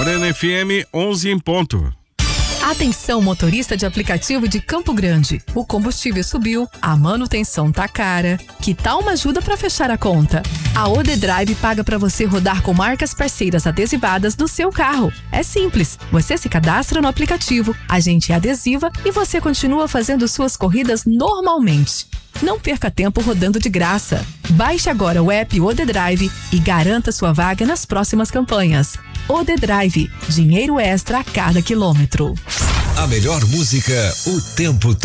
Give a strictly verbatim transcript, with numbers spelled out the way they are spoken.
Morena F M, onze em ponto. Atenção, motorista de aplicativo de Campo Grande. O combustível subiu, a manutenção tá cara. Que tal uma ajuda para fechar a conta? A O D Drive paga para você rodar com marcas parceiras adesivadas do seu carro. É simples. Você se cadastra no aplicativo, a gente adesiva e você continua fazendo suas corridas normalmente. Não perca tempo rodando de graça. Baixe agora o app O D Drive e garanta sua vaga nas próximas campanhas. O D Drive, dinheiro extra a cada quilômetro. A melhor música o tempo todo.